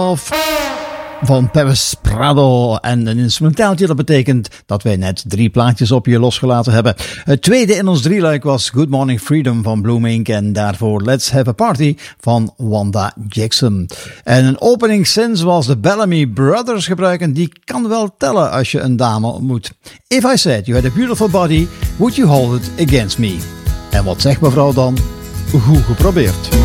van Paris Prado en een instrumentaaltje. Dat betekent dat wij net 3 plaatjes op je losgelaten hebben. Het tweede in ons drieluik was Good Morning Freedom van Blooming en daarvoor Let's Have a Party van Wanda Jackson. En een openingszin zoals de Bellamy Brothers gebruiken, die kan wel tellen als je een dame ontmoet. If I said you had a beautiful body, would you hold it against me? En wat zegt mevrouw dan? Goed geprobeerd.